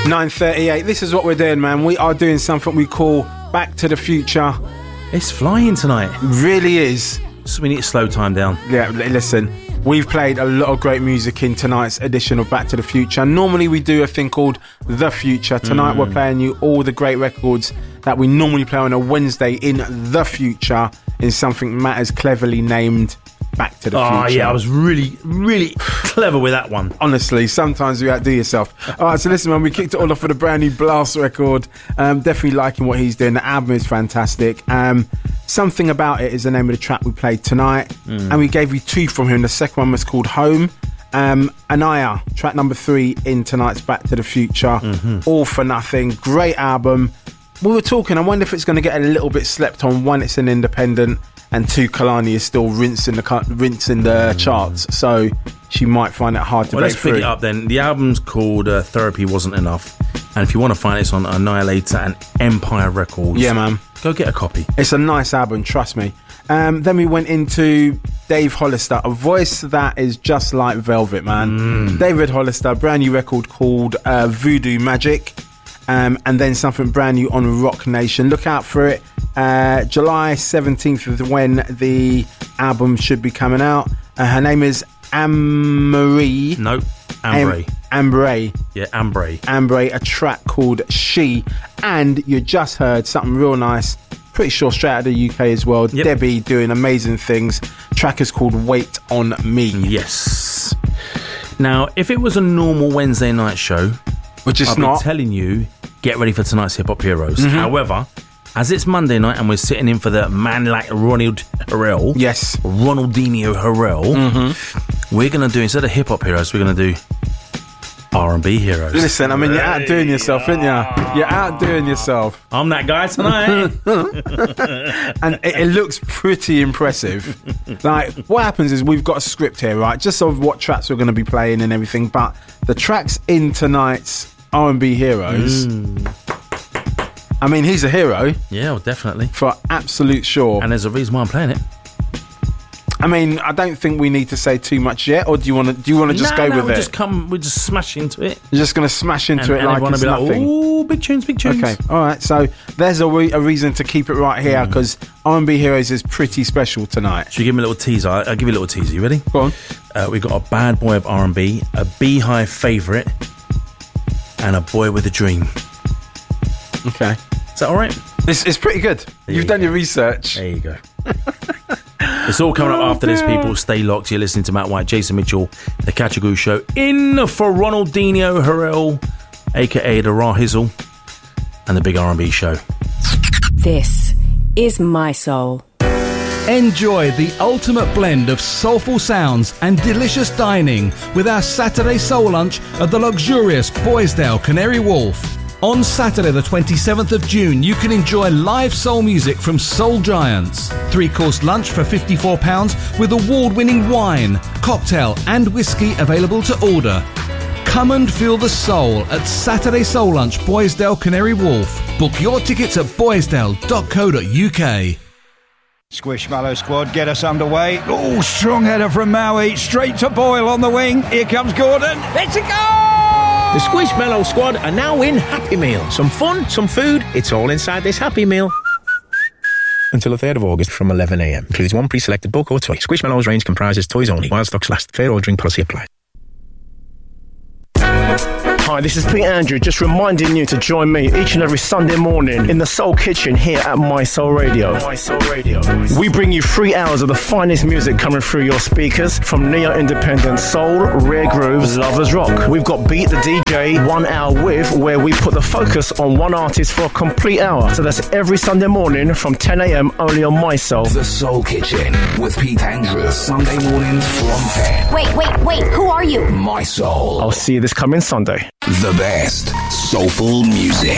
9:38. This is what we're doing, man. We are doing something we call Back to the Future. It's flying tonight. Really is. So we need to slow time down. Yeah, listen. We've played a lot of great music in tonight's edition of Back to the Future. Normally we do a thing called The Future. Tonight we're playing you all the great records that we normally play on a Wednesday in The Future, in something Matt has cleverly named Back to the Future. Oh, yeah, I was really, really clever with that one. Honestly, sometimes you outdo yourself. All right, so listen, man, we kicked it all off with a brand new Blast record. Definitely liking what he's doing. The album is fantastic. Something About It is the name of the track we played tonight. And we gave you two from him. The second one was called Home. Anaya, track number 3 in tonight's Back to the Future. All for Nothing. Great album. We were talking, I wonder if it's going to get a little bit slept on. One, it's an independent, and two, Kalani is still rinsing the charts, so she might find it hard to break through. Let's pick it up then. The album's called Therapy Wasn't Enough, and if you want to find it, it's on Annihilator and Empire Records. Yeah, man. Go get a copy. It's a nice album, trust me. Then we went into Dave Hollister, a voice that is just like velvet, man. David Hollister, brand new record called Voodoo Magic. And then something brand new on Rock Nation. Look out for it. July 17th is when the album should be coming out. Her name is Anne-Marie. No, Ambre. Ambre. Yeah, Ambre. Ambre, a track called She. And you just heard something real nice. Pretty sure straight out of the UK as well. Yep. Debbie doing amazing things. Track is called Wait on Me. Yes. Now, if it was a normal Wednesday night show, which is I'd not, be telling you, get ready for tonight's Hip Hop Heroes. However, as it's Monday night and we're sitting in for the man like Ronald Harrell, yes, Ronaldinho Harrell, we're going to do, instead of Hip Hop Heroes, we're going to do R&B Heroes. Listen, I mean, you're outdoing yourself, aren't you? You're outdoing yourself. I'm that guy tonight. And it looks pretty impressive. Like, what happens is we've got a script here, right? Just of what tracks we're going to be playing and everything, but the tracks in tonight's R&B Heroes, I mean, he's a hero. Yeah, well, definitely. For absolute sure. And there's a reason why I'm playing it. I mean, I don't think we need to say too much yet, or do you want to just go with it? We'll just smash into it. You're just going to smash into it like it's nothing. Oh, big tunes, big tunes. Okay, all right. So there's a reason to keep it right here, because R&B Heroes is pretty special tonight. Should we give him a little teaser? I'll give you a little teaser. You ready? Go on. We've got a bad boy of R&B, a Beehive favourite, and a boy with a dream. Okay. Is that all right? It's pretty good. You've done your research. There you go. It's all coming up after this, people. Stay locked. You're listening to Matt White, Jason Mitchell, The Catch-A-Goo Show, in for Ronaldinho Harrell, a.k.a. The Raw Hizzle, and The Big R&B Show. This is My Soul. Enjoy the ultimate blend of soulful sounds and delicious dining with our Saturday Soul Lunch at the luxurious Boisdale Canary Wharf. On Saturday the 27th of June, you can enjoy live soul music from Soul Giants. 3-course lunch for £54 with award-winning wine, cocktail and whiskey available to order. Come and feel the soul at Saturday Soul Lunch, Boisdale Canary Wharf. Book your tickets at boisdale.co.uk. Squishmallow squad, get us underway. Oh, strong header from Maui, straight to Boyle on the wing. Here comes Gordon. Let's go! The Squishmallow squad are now in Happy Meal. Some fun, some food, it's all inside this Happy Meal. Until the 3rd of August from 11 a.m. Includes one pre-selected book or toy. Squishmallows range comprises toys only. While stocks last. Fair ordering policy applies. Hi, this is Pete Andrew, just reminding you to join me each and every Sunday morning in the Soul Kitchen here at My Soul Radio. My Soul Radio. We bring you 3 hours of the finest music coming through your speakers, from neo-independent soul, rare grooves, lovers rock. We've got Beat the DJ 1 hour with, where we put the focus on one artist for a complete hour. So that's every Sunday morning from 10 a.m. only on My Soul. The Soul Kitchen with Pete Andrew. Sunday mornings from 10. Wait, who are you? My Soul. I'll see you this coming Sunday. The best soulful music.